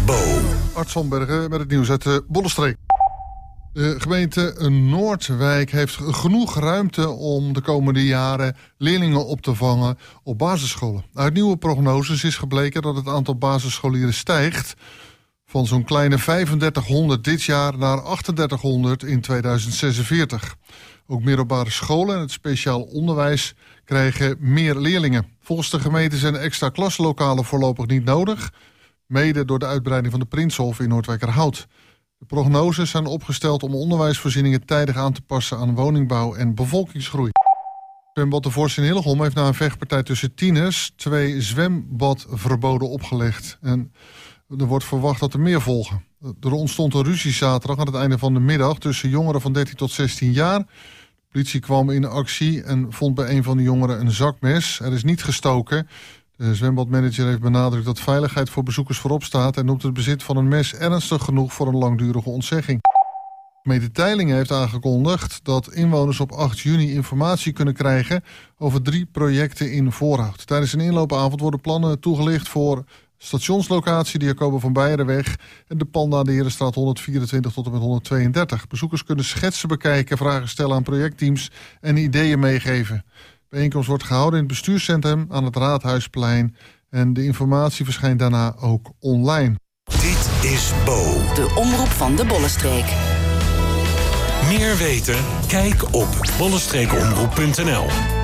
Bo. Art Zandbergen met het nieuws uit de Bollenstreek. De gemeente Noordwijk heeft genoeg ruimte om de komende jaren leerlingen op te vangen op basisscholen. Uit nieuwe prognoses is gebleken dat het aantal basisscholieren stijgt van zo'n kleine 3500 dit jaar naar 3800 in 2046. Ook middelbare scholen en het speciaal onderwijs krijgen meer leerlingen. Volgens de gemeente zijn extra klaslokalen voorlopig niet nodig, mede door de uitbreiding van de Prinsenhof in Noordwijkerhout. De prognoses zijn opgesteld om onderwijsvoorzieningen tijdig aan te passen aan woningbouw en bevolkingsgroei. Zwembad De Vos in Hillegom heeft na een vechtpartij tussen tieners 2 zwembadverboden opgelegd. En er wordt verwacht dat er meer volgen. Er ontstond een ruzie zaterdag aan het einde van de middag tussen jongeren van 13 tot 16 jaar. De politie kwam in actie en vond bij een van de jongeren een zakmes. Er is niet gestoken. De zwembadmanager heeft benadrukt dat veiligheid voor bezoekers voorop staat en noemt het bezit van een mes ernstig genoeg voor een langdurige ontzegging. Gemeente Teylingen heeft aangekondigd dat inwoners op 8 juni informatie kunnen krijgen over 3 projecten in Voorhout. Tijdens een inloopavond worden plannen toegelicht voor stationslocatie de Jacoba van Beijerenweg en de Panda de Herenstraat 124 tot en met 132. Bezoekers kunnen schetsen bekijken, vragen stellen aan projectteams en ideeën meegeven. De bijeenkomst wordt gehouden in het bestuurscentrum aan het Raadhuisplein en de informatie verschijnt daarna ook online. Dit is Bo. De omroep van de Bollenstreek. Meer weten? Kijk op bollenstreekomroep.nl.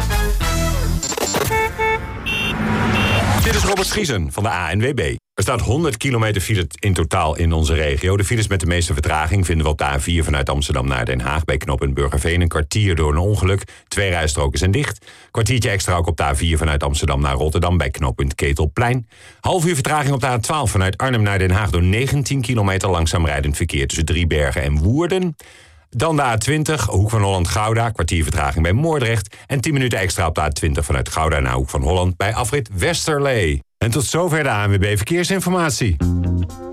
Dit is Robert Schiesen van de ANWB. Er staat 100 kilometer file in totaal in onze regio. De files met de meeste vertraging vinden we op de A4 vanuit Amsterdam naar Den Haag bij knooppunt Burgerveen. Een kwartier door een ongeluk. 2 rijstroken zijn dicht. Kwartiertje extra ook op de A4 vanuit Amsterdam naar Rotterdam bij knooppunt Ketelplein. Half uur vertraging op de A12 vanuit Arnhem naar Den Haag door 19 kilometer langzaam rijdend verkeer tussen Driebergen en Woerden. Dan de A20, Hoek van Holland-Gouda, kwartier vertraging bij Moordrecht. En 10 minuten extra op de A20 vanuit Gouda naar Hoek van Holland bij afrit Westerlee. En tot zover de ANWB Verkeersinformatie.